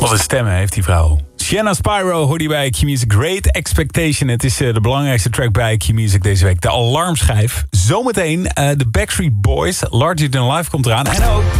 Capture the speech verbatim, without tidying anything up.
Wat een stemmen heeft die vrouw. Sienna Spyro hoorde je bij Q-Music. Great Expectation. Het is uh, de belangrijkste track bij Q-Music deze week. De alarmschijf. Zometeen uh, de Backstreet Boys. Larger Than Life komt eraan. En ook